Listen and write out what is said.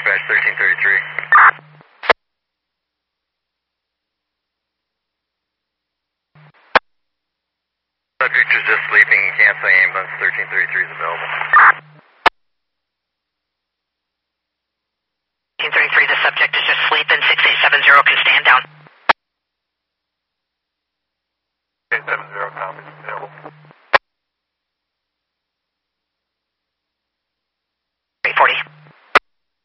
dispatch 1333. Subject is just sleeping, canceling ambulance 1333 is available. 1333, the subject is just sleeping, 6870 can stand down. 6870, copy, available.